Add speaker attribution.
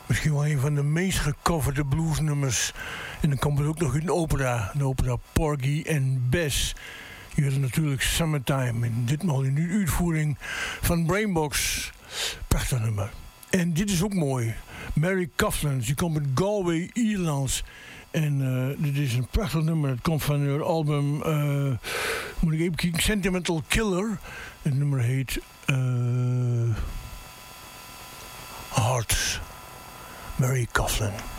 Speaker 1: Misschien wel een van de meest gecoverde bluesnummers. En dan komt het ook nog uit een opera. De opera Porgy and Bess. Je hoort natuurlijk Summertime. En ditmaal in een uitvoering van Brainbox. Prachtig nummer. En dit is ook mooi. Mary Coughlan. Die komt uit Galway, Ierland. En dit is een prachtig nummer. Het komt van haar album, moet ik even kijken, Sentimental Killer. Het nummer heet Hearts. Mary Coughlan.